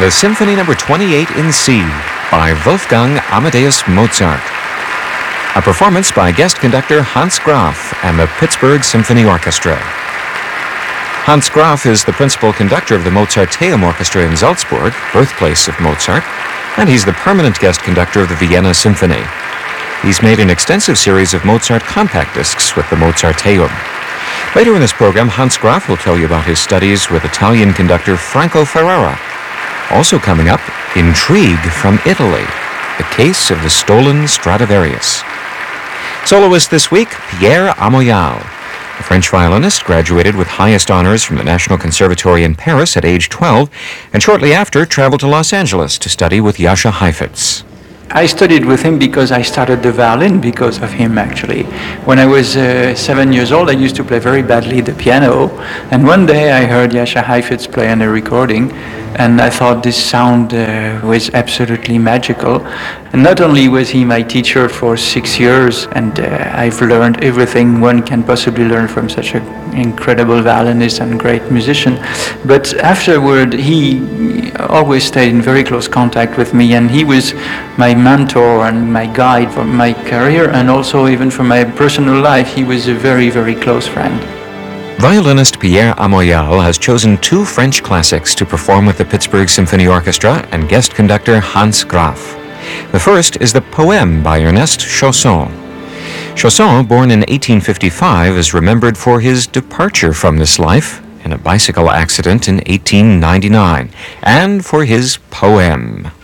The Symphony No. 28 in C by Wolfgang Amadeus Mozart. A performance by guest conductor Hans Graf and the Pittsburgh Symphony Orchestra. Hans Graf is the principal conductor of the Mozarteum Orchestra in Salzburg, birthplace of Mozart, and he's the permanent guest conductor of the Vienna Symphony. He's made an extensive series of Mozart compact discs with the Mozarteum. Later in this program, Hans Graf will tell you about his studies with Italian conductor Franco Ferrara. Also coming up, Intrigue from Italy, the case of the stolen Stradivarius. Soloist this week, Pierre Amoyal. The French violinist graduated with highest honors from the National Conservatory in Paris at age 12, and shortly after traveled to Los Angeles to study with Jascha Heifetz. I studied with him because I started the violin because of him, actually. When I was 7 years old, I used to play very badly the piano, and one day I heard Jascha Heifetz play on a recording, and I thought this sound was absolutely magical. And not only was he my teacher for 6 years, and I've learned everything one can possibly learn from such an incredible violinist and great musician, but afterward he always stayed in very close contact with me, and he was my mentor and my guide for my career, and also even for my personal life. He was a very, very close friend. Violinist Pierre Amoyal has chosen two French classics to perform with the Pittsburgh Symphony Orchestra and guest conductor Hans Graf. The first is the Poème by Ernest Chausson. Chausson, born in 1855, is remembered for his departure from this life in a bicycle accident in 1899, and for his poème.